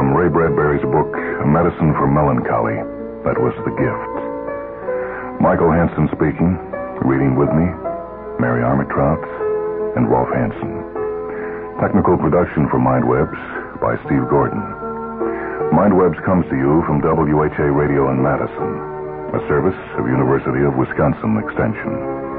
From Ray Bradbury's book, A Medicine for Melancholy, that was The Gift. Michael Hansen speaking. Reading with me, Mary Armitrout and Rolf Hansen. Technical production for Mindwebs by Steve Gordon. Mindwebs comes to you from WHA Radio in Madison, a service of University of Wisconsin Extension.